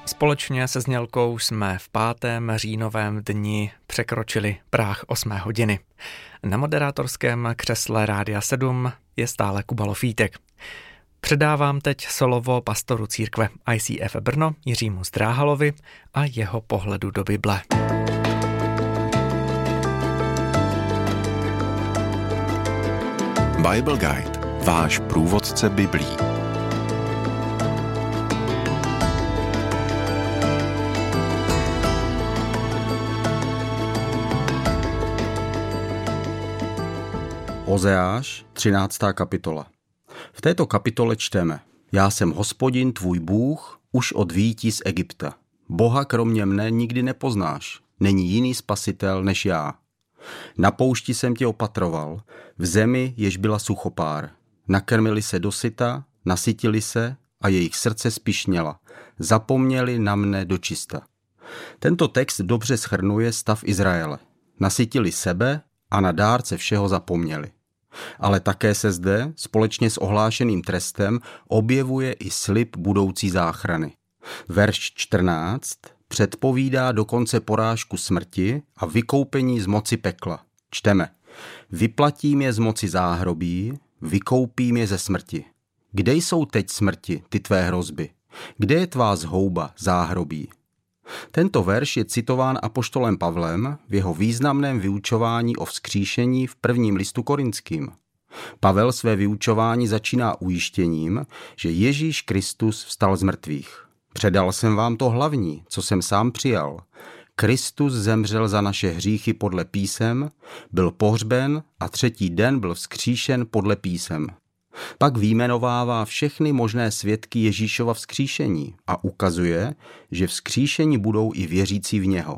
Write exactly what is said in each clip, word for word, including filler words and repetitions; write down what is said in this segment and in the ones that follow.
Společně se Znělkou jsme v pátém říjnovém dni překročili práh osmé hodiny. Na moderátorském křesle Rádia sedm je stále Kuba Lofítek. Předávám teď slovo pastoru církve I C F Brno Jiřímu Zdráhalovi a jeho pohledu do Bible. Bible Guide, váš průvodce Biblí. Ozeáš, třináctá kapitola. V této kapitole čteme: Já jsem Hospodin, tvůj Bůh, už od výjití z Egypta. Boha kromě mne nikdy nepoznáš, není jiný spasitel než já. Na poušti jsem tě opatroval, v zemi, jež byla suchopár. Nakrmili se dosyta, nasytili se a jejich srdce spišněla. Zapomněli na mne dočista. Tento text dobře shrnuje stav Izraele. Nasytili sebe a na dárce všeho zapomněli. Ale také se zde, společně s ohlášeným trestem, objevuje i slib budoucí záchrany. Verš čtrnáct předpovídá dokonce porážku smrti a vykoupení z moci pekla. Čteme: Vyplatím je z moci záhrobí, vykoupím je ze smrti. Kde jsou teď smrti, ty tvé hrozby? Kde je tvá zhouba, záhrobí? Tento verš je citován apoštolem Pavlem v jeho významném vyučování o vzkříšení v prvním listu Korinským. Pavel své vyučování začíná ujištěním, že Ježíš Kristus vstal z mrtvých. Předal jsem vám to hlavní, co jsem sám přijal. Kristus zemřel za naše hříchy podle písem, byl pohřben a třetí den byl vzkříšen podle písem. Pak vyjmenovává všechny možné svědky Ježíšova vzkříšení a ukazuje, že vzkříšení budou i věřící v něho.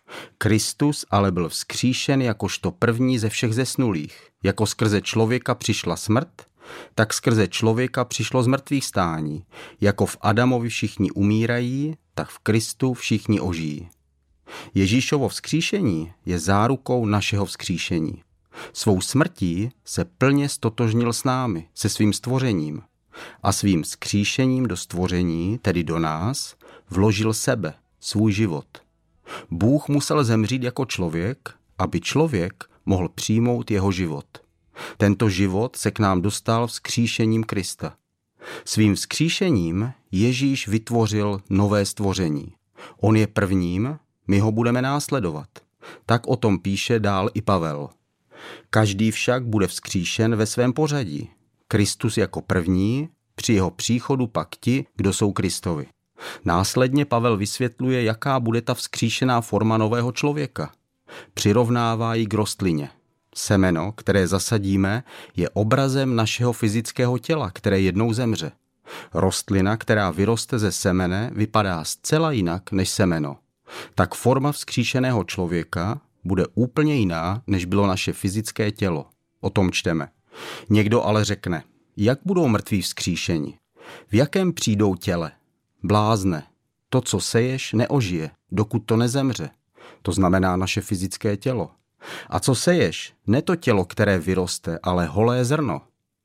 Kristus ale byl vzkříšen jakožto první ze všech zesnulých. Jako skrze člověka přišla smrt, tak skrze člověka přišlo zmrtvýchvstání. Jako v Adamovi všichni umírají, tak v Kristu všichni ožijí. Ježíšovo vzkříšení je zárukou našeho vzkříšení. Svou smrtí se plně stotožnil s námi, se svým stvořením. A svým vzkříšením do stvoření, tedy do nás, vložil sebe, svůj život. Bůh musel zemřít jako člověk, aby člověk mohl přijmout jeho život. Tento život se k nám dostal vzkříšením Krista. Svým vzkříšením Ježíš vytvořil nové stvoření. On je prvním, my ho budeme následovat. Tak o tom píše dál i Pavel. Každý však bude vzkříšen ve svém pořadí. Kristus jako první, při jeho příchodu pak ti, kdo jsou Kristovi. Následně Pavel vysvětluje, jaká bude ta vzkříšená forma nového člověka. Přirovnává ji k rostlině. Semeno, které zasadíme, je obrazem našeho fyzického těla, které jednou zemře. Rostlina, která vyroste ze semene, vypadá zcela jinak než semeno. Tak forma vzkříšeného člověka bude úplně jiná, než bylo naše fyzické tělo. O tom čteme. Někdo ale řekne: jak budou mrtví vzkříšeni? V jakém přijdou těle? Blázne. To, co seješ, neožije, dokud to nezemře. To znamená naše fyzické tělo. A co seješ? Ne to tělo, které vyroste, ale holé zrno.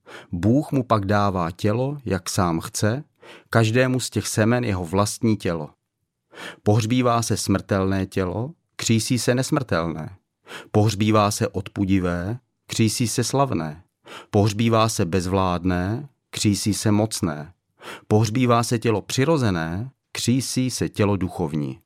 Bůh mu pak dává tělo, jak sám chce, každému z těch semen jeho vlastní tělo. Pohřbívá se smrtelné tělo, křísí se nesmrtelné. Pohřbívá se odpudivé, křísí se slavné. Pohřbívá se bezvládné, křísí se mocné. Pohřbívá se tělo přirozené, křísí se tělo duchovní.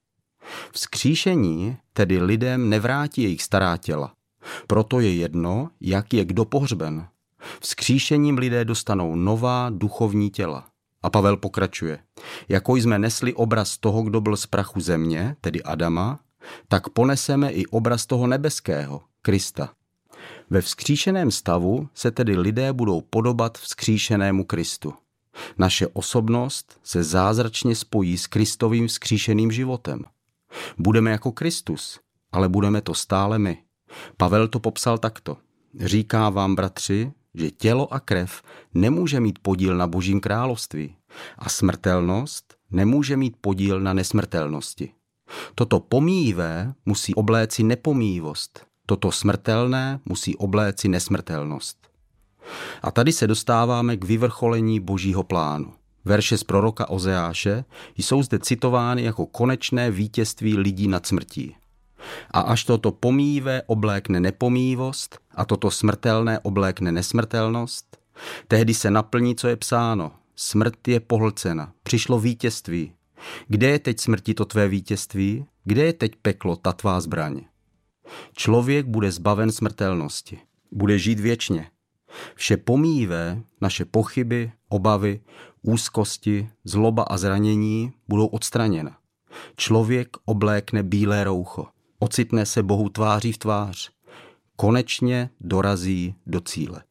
Vzkříšení tedy lidem nevrátí jejich stará těla. Proto je jedno, jak je kdo pohřben. Vzkříšením lidé dostanou nová duchovní těla. A Pavel pokračuje. Jako jsme nesli obraz toho, kdo byl z prachu země, tedy Adama, tak poneseme i obraz toho nebeského, Krista. Ve vzkříšeném stavu se tedy lidé budou podobat vzkříšenému Kristu. Naše osobnost se zázračně spojí s Kristovým vzkříšeným životem. Budeme jako Kristus, ale budeme to stále my. Pavel to popsal takto. Říká vám, bratři, že tělo a krev nemůže mít podíl na Božím království a smrtelnost nemůže mít podíl na nesmrtelnosti. Toto pomíjivé musí obléci nepomíjivost, toto smrtelné musí obléci nesmrtelnost. A tady se dostáváme k vyvrcholení Božího plánu. verše z proroka Ozeáše, jsou zde citovány jako konečné vítězství lidí nad smrtí. A až toto pomíjivé oblékne nepomíjivost a toto smrtelné oblékne nesmrtelnost, tehdy se naplní, co je psáno. Smrt je pohlcena, přišlo vítězství. Kde je teď smrti to tvé vítězství? Kde je teď peklo, ta tvá zbraň? Člověk bude zbaven smrtelnosti. Bude žít věčně. Vše pomíjivé, naše pochyby, obavy, úzkosti, zloba a zranění budou odstraněna. Člověk oblékne bílé roucho. Ocitne se Bohu tváří v tvář. Konečně dorazí do cíle.